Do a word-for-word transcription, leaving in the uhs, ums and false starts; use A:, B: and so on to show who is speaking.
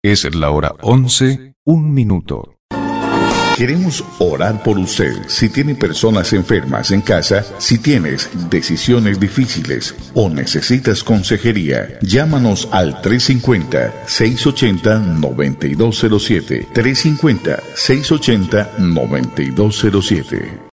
A: Es la hora once, un minuto.
B: Queremos orar por usted. Si tiene personas enfermas en casa, si tienes decisiones difíciles o necesitas consejería, llámanos al tres cinco cero, seis ocho cero, nueve dos cero siete. tres cinco cero, seis ocho cero, nueve dos cero siete.